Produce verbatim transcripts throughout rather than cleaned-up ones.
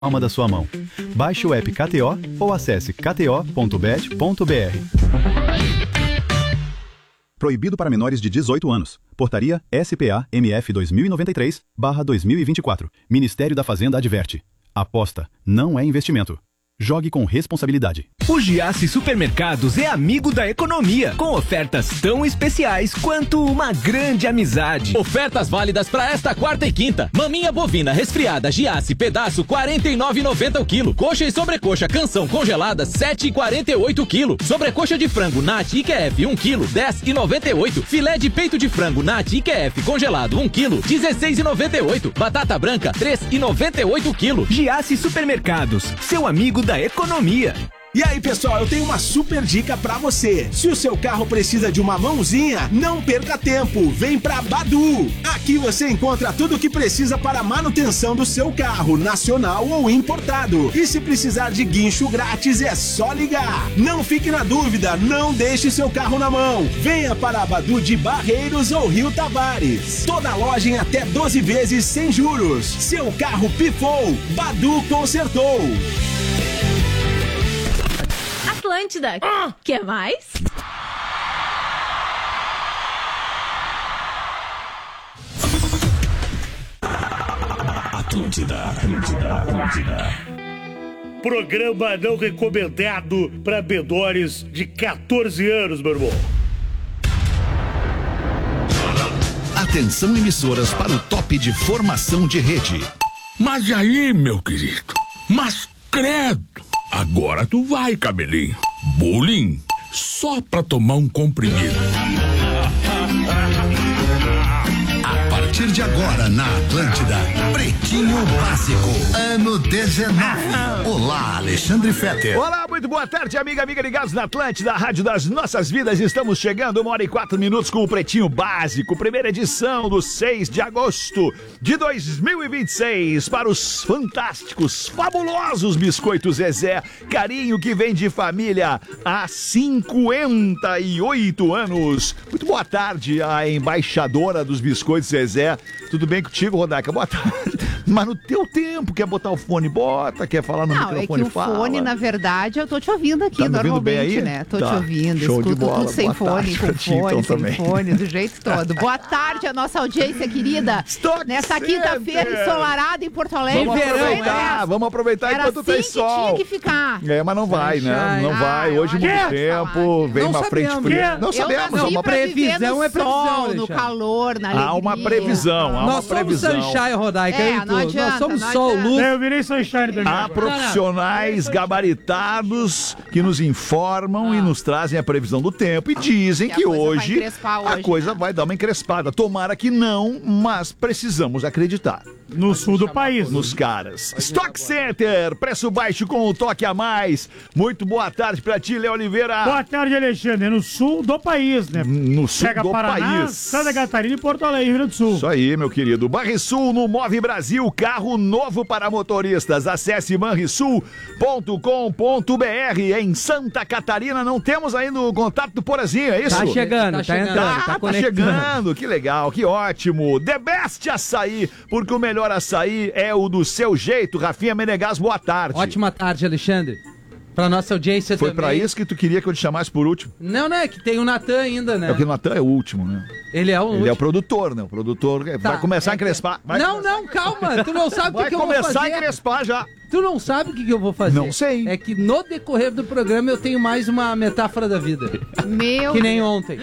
palma da sua mão. Baixe o app K T O ou acesse k t o ponto bet ponto b r. Proibido para menores de dezoito anos. Portaria S P A M F dois mil e noventa e três barra dois mil e vinte e quatro. Ministério da Fazenda adverte. Aposta não é investimento. Jogue com responsabilidade. O Giasse Supermercados é amigo da economia, com ofertas tão especiais quanto uma grande amizade. Ofertas válidas para esta quarta e quinta. Maminha bovina resfriada Giasse pedaço quarenta e nove reais e noventa centavos o quilo. Coxa e sobrecoxa canção congelada sete reais e quarenta e oito centavos o quilo. Sobrecoxa de frango Nat I Q F um quilo dez reais e noventa e oito centavos. Filé de peito de frango Nat I Q F congelado um quilo dezesseis reais e noventa e oito centavos. Batata branca três reais e noventa e oito centavos o quilo. Giasse Supermercados, seu amigo da economia. E aí, pessoal, eu tenho uma super dica pra você. Se o seu carro precisa de uma mãozinha, não perca tempo. Vem pra Badu. Aqui você encontra tudo o que precisa para a manutenção do seu carro, nacional ou importado. E se precisar de guincho grátis, é só ligar. Não fique na dúvida, não deixe seu carro na mão. Venha para a Badu de Barreiros ou Rio Tavares. Toda loja em até doze vezes sem juros. Seu carro pifou, Badu consertou. Atlântida. Ah! Quer mais? Atlântida, Atlântida, Atlântida. Programa não recomendado para menores de quatorze anos, meu irmão. Atenção, emissoras, para o top de formação de rede. Mas aí, meu querido? Mas credo! Agora tu vai, cabelinho. Bullying só pra tomar um comprimido. A partir de agora na Atlântida, Pretinho Básico, ano dezenove. Olá, Alexandre Fetter. Olá, muito boa tarde, amiga, amiga ligados na Atlântida, a rádio das nossas vidas. Estamos chegando, uma hora e quatro minutos com o Pretinho Básico, primeira edição do seis de agosto de dois mil e vinte e seis, para os fantásticos, fabulosos Biscoitos Zezé, carinho que vem de família há cinquenta e oito anos. Muito boa tarde, a embaixadora dos Biscoitos Zezé. Tudo bem contigo, Rodaica? Boa tarde. Mas no teu tempo, quer botar o fone, bota, quer falar no não, microfone, é que o fala. Fone, na verdade, eu tô te ouvindo aqui, tá me normalmente, bem aí? né? Tô tá. te ouvindo, Show escuto de bola. tudo sem Boa fone, com ti, fone, então, sem também. fone, do jeito todo. Boa tarde a nossa audiência querida. Stock Nessa Center. quinta-feira ensolarada em Porto Alegre. Vamos verão, aproveitar, é. vamos aproveitar Era enquanto assim tem que sol. tinha que ficar. É, mas não vai, né? Não Ah, vai. Hoje olha, muito tempo, vem não uma frente sabemos. fria. Não Eu sabemos. nasci Uma pra previsão viver no é previsão, sol, no Alexandre. calor, na alegria. Há uma previsão, há uma Nós previsão. somos Sunshine, Rodaica, É, eu e tu. não adianta, Nós somos não sol, adianta. luz. Eu virei Sunshine também. Há profissionais gabaritados que nos informam e nos trazem a previsão do tempo e dizem Que a que coisa vai hoje encrespar a hoje, coisa vai dar uma encrespada. Tomara que não, mas precisamos acreditar. No sul do país. Nos caras. Stock Center, preço baixo com o toque a mais. Muito boa tarde pra ti, Léo Oliveira. Boa tarde, Alexandre. É no sul do país, né? No sul Pega do Paraná, país. Santa Catarina e Porto Alegre, Rio Grande do Sul. Isso aí, meu querido. Banrisul no Move Brasil, carro novo para motoristas. Acesse banrisul ponto com ponto b r. Em Santa Catarina, não temos ainda o contato do Porazinho, é isso? Tá chegando, tá, tá entrando, Ah, tá, tá conectando. chegando, que legal, que ótimo. The Best Açaí, porque o melhor açaí é o do seu jeito. Rafinha Menegas, boa tarde. Ótima tarde, Alexandre. Pra nossa audiência Foi também. pra isso que tu queria que eu te chamasse por último? Não, não, é que tem o Natan ainda, né? É porque o Natan é o último, né? Ele é o Ele último. é o produtor, né? O produtor Tá, vai começar é a encrespar. que- Vai Não, começar não, calma. Tu não sabe o que, Vai que eu vou fazer. começar a encrespar já. Tu não sabe o que, que eu vou fazer. Não sei. É que no decorrer do programa eu tenho mais uma metáfora da vida. Meu Que nem ontem.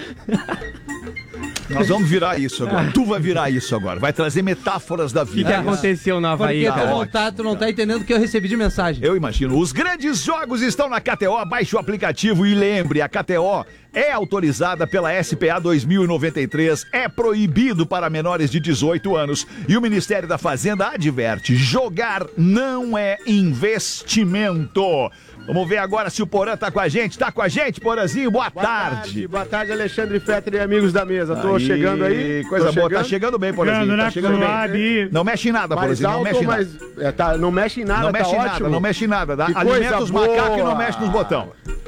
Nós vamos virar isso agora. Tu vai virar isso agora. Vai trazer metáforas da O que, vida. que aconteceu na Havaí, Porque tu cara? não Não tá, tu não tá entendendo o que eu recebi de mensagem. Eu imagino. Os grandes jogos estão na K T O. Baixe o aplicativo e lembre, a K T O é autorizada pela S P A dois mil e noventa e três, é proibido para menores de dezoito anos e o Ministério da Fazenda adverte, jogar não é investimento. Vamos ver agora se o Porã tá com a gente. Tá com a gente, Porãzinho? Boa, Boa tarde. tarde. Boa tarde, Alexandre Fetter e amigos da mesa. Tô Aí, chegando aí. Coisa Tô boa, chegando. tá chegando bem, Porãzinho. Tá chegando bem. Não mexe em nada, Mais Porãzinho, não alto, mexe em mas nada. é, tá, não mexe em nada, Não tá mexe em ótimo. nada, não mexe em nada. Dá. Que Alimenta coisa os macacos e não boa. mexe nos botão.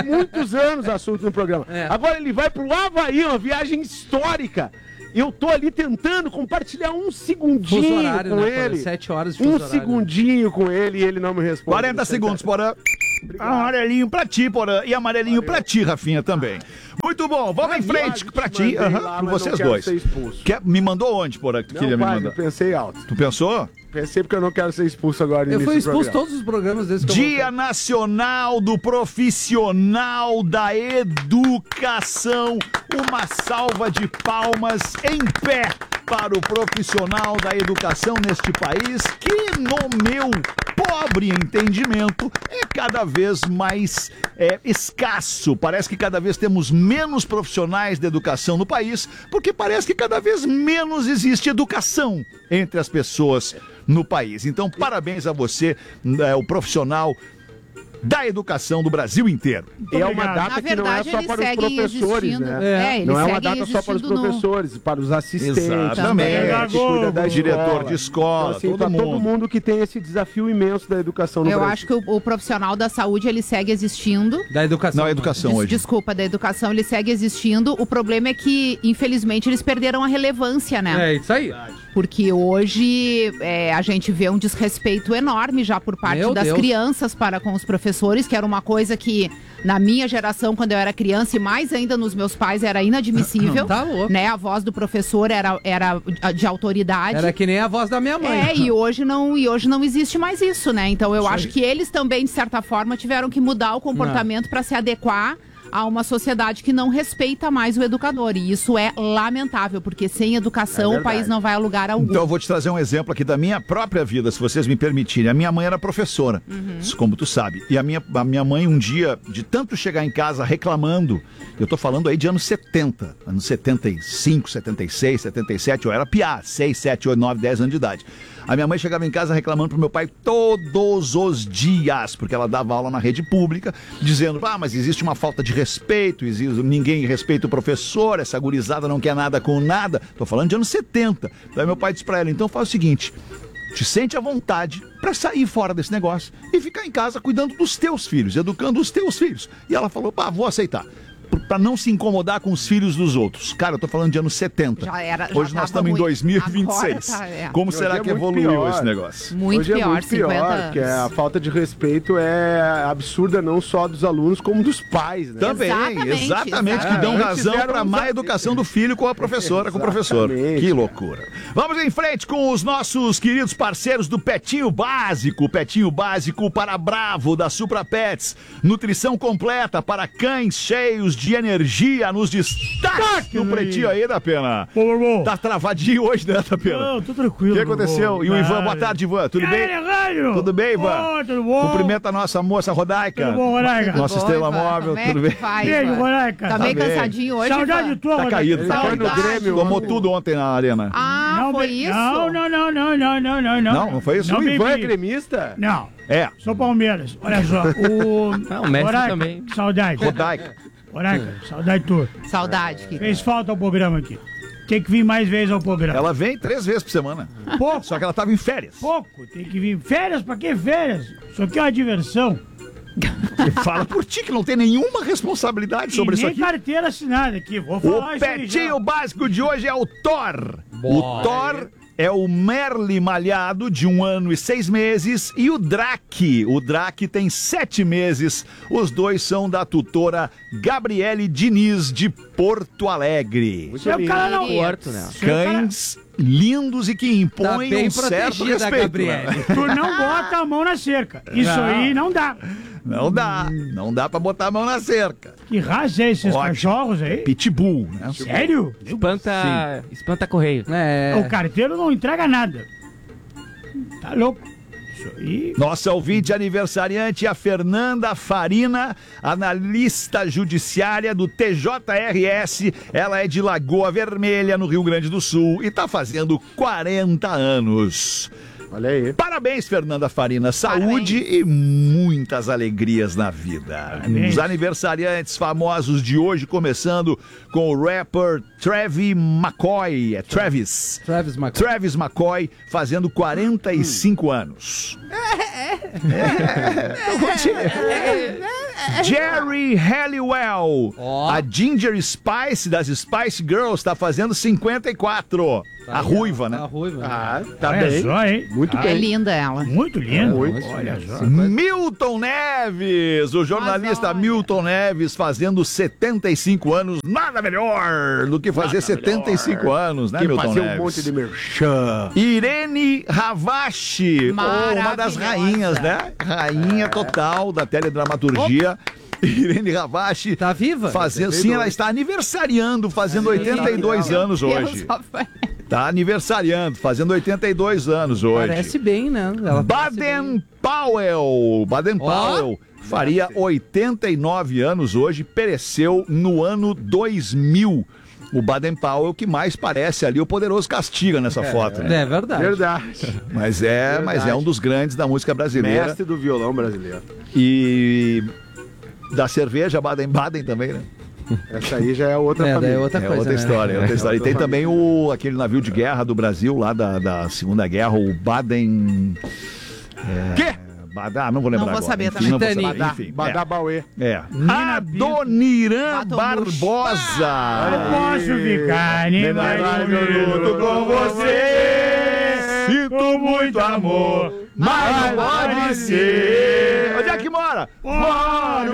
muitos anos assunto no programa. É. Agora ele vai pro Havaí, uma viagem histórica. Eu tô ali tentando compartilhar um segundinho Fuso horário, com né, ele. Porã? Sete horas de Um fuso horário. segundinho com ele e ele não me responde. quarenta segundos, Porã. Amarelinho pra ti, Porã. E amarelinho pra ti, Rafinha, também. Muito bom, vamos em frente pra ti. mandei Aham, lá, pra mas não vocês quero dois. ser expulso. Quer, me mandou onde, Porã, que tu Não, queria me pai, mandar? eu pensei alto. Tu pensou? Pensei porque eu não quero ser expulso agora no Eu fui início do expulso programa. todos os programas desde que eu Dia Nacional do Profissional da Educação. Uma salva de palmas em pé para o profissional da educação neste país, que no meu pobre entendimento é cada vez mais é, escasso. Parece que cada vez temos menos profissionais da educação no país, porque parece que cada vez menos existe educação entre as pessoas no país. Então, parabéns a você, é, o profissional da educação do Brasil inteiro. E é uma data Na que não é verdade, só eles para os seguem professores, existindo. né? É, eles não é uma seguem data só para os existindo no- professores, para os assistentes, Exatamente. né, que cuida da Diretor escola. de escola, Então, assim, todo pra mundo. todo mundo que tem esse desafio imenso da educação no Eu Brasil. acho que o, o profissional da saúde, ele segue existindo. Da educação. Não, é educação Des- hoje. Desculpa, da educação, ele segue existindo. O problema é que, infelizmente, eles perderam a relevância, né? É isso aí. Porque hoje é, a gente vê um desrespeito enorme já por parte Meu das Deus. crianças para com os professores, que era uma coisa que, na minha geração, quando eu era criança, e mais ainda nos meus pais, era inadmissível. Tá louco. Né? A voz do professor era, era de autoridade. Era que nem a voz da minha mãe. É, e hoje não, e hoje não existe mais isso, né? Então eu Isso acho aí. que eles também, de certa forma, tiveram que mudar o comportamento para se adequar a uma sociedade que não respeita mais o educador. E isso é lamentável, porque sem educação É o país não vai a lugar algum. Então eu vou te trazer um exemplo aqui da minha própria vida, se vocês me permitirem. A minha mãe era professora, isso como tu sabe. E a minha, a minha mãe um dia, de tanto chegar em casa reclamando, eu tô falando aí de anos setenta, anos setenta e cinco, setenta e seis, setenta e sete, eu era piá, seis, sete, oito, nove, dez anos de idade. A minha mãe chegava em casa reclamando pro meu pai todos os dias, porque ela dava aula na rede pública, dizendo, ah, mas existe uma falta de respeito, existe, ninguém respeita o professor, essa gurizada não quer nada com nada. Tô falando de anos setenta. Daí meu pai disse pra ela, então faz o seguinte, te sente à vontade pra sair fora desse negócio e ficar em casa cuidando dos teus filhos, educando os teus filhos. E ela falou, pá, vou aceitar. Pra não se incomodar com os filhos dos outros. Cara, eu tô falando de anos setenta. Já era- já Hoje nós tava estamos em ruim. dois mil e vinte e seis. Agora tá, é. Como Hoje será é que muito evoluiu pior. esse negócio? Muito Hoje é pior, muito pior, cinquenta porque a falta de respeito é absurda não só dos alunos, como dos pais, né? Também, exatamente, Exatamente, que dão Antes razão era pra um má desafio. educação do filho com a professora, com o professor. Exatamente. Que loucura. Vamos em frente com os nossos queridos parceiros do Petinho Básico. Petinho Básico para Bravo, da Supra Pets. Nutrição completa para cães cheios de energia nos destaques do Pretinho aí, da Pena. Pô, meu irmão. Tá travadinho hoje, né, da Pena? Não, tô tranquilo. O que meu aconteceu? irmão. E o Ivan, Nada. boa tarde, Ivan. Tudo E bem? aí, Leandro? Tudo bem, Ivan? Ô, tudo bom? Cumprimenta a nossa moça Rodaica. Tudo bom, Rodaica? Nossa Tudo bom, estrela Ivan? móvel, Como é tudo que bem? vai, Beijo, Ivan? Rodaica. Tá Tá meio bem. cansadinho hoje, Saudade Ivan? tua, Tá Rodaica. caído, tá Foi no caído. Grêmio. Tomou o- tudo ontem na arena. Ah, Não, foi be- isso? Não, não, não, não, não, não, não, não. Não, não foi isso? Não O Ivan é bebi. gremista? Não, É, sou Palmeiras. Olha só, o... Não, o Messi Rodaica, também. Saudade. Rodaica. Rodaica, saudade tua. Saudade, querido. Fez falta ao programa aqui. Tem que vir mais vezes ao programa. Ela vem três vezes por semana. Pouco, Só que ela tava em férias. pouco. Tem que vir. Férias? Pra que férias? Isso aqui é uma diversão. Fala por ti que não tem nenhuma responsabilidade sobre e isso nem aqui. carteira assinada aqui. Vou O falar isso aí já. Petinho Básico de hoje é o Thor. O Thor é o Merli malhado de um ano e seis meses e o Drake. O Drake tem sete meses. Os dois são da tutora Gabriele Diniz de Porto Alegre. Se o cara não... Porto, né? Se o cara- Cães lindos e que Tá impõem bem um certo protegida, respeito. Gabriele. né? Tu não bota a mão na cerca. Isso Não. aí não dá. Não dá. Não dá pra botar a mão na cerca. Que raça é esses Ótimo. cachorros aí? Pitbull, né? Sério? Espanta, espanta correio. É. O carteiro não entrega nada. Tá louco. Isso aí. Nossa ouvinte aniversariante, a Fernanda Farina, analista judiciária do T J R S. Ela é de Lagoa Vermelha, no Rio Grande do Sul, e tá fazendo quarenta anos. Olha aí. Parabéns, Fernanda Farina. Saúde e muitas alegrias na vida. Parabéns. Os aniversariantes famosos de hoje, começando com o rapper Travis McCoy. É Travis. Travis McCoy. Travis McCoy fazendo quarenta e cinco anos. É. Jerry Halliwell. Ó. A Ginger Spice das Spice Girls tá fazendo cinquenta e quatro. Tá a legal. ruiva, né? A ruiva. Ah, tá Olha bem. só, hein? Muito É bem. linda ela. Muito lindo. Muito. Olha só. Milton Neves, o jornalista Mas olha. Milton Neves fazendo setenta e cinco anos. Nada melhor do que fazer setenta e cinco anos, né, Que Milton fazer Neves? um monte de merchan. Irene Ravache, uma das Maravilhosa. rainhas, né? Rainha total da teledramaturgia. Irene Ravache. Tá viva? Fazendo, sim, ela está aniversariando, fazendo oitenta e dois anos hoje. Deus, Rafael. Tá aniversariando, fazendo oitenta e dois anos hoje. Parece bem, né? Ela parece bem. Baden Powell. Baden Ó. Powell faria oitenta e nove anos hoje, pereceu no ano dois mil. O Baden Powell que mais parece ali o Poderoso Castiga nessa foto, né? É verdade. Verdade. Mas é, Verdade. mas é um dos grandes da música brasileira. Mestre do violão brasileiro. E da cerveja Baden-Baden também, né? Essa aí já é outra É, daí família. é outra É coisa, outra né? história, é outra história. E outra tem também o, aquele navio de guerra do Brasil, lá da, da Segunda Guerra, o Baden... É, Quê? Badá, não vou lembrar Não vou agora. saber Enfim, também. não vou Titanic. saber. Badá, Enfim, Badá Bauê. é. é. Adoniran Batom Bush. Barbosa. Não posso ficar nem mais um minuto com você. Sinto muito amor, mas não pode ser. Onde é que mora? Mora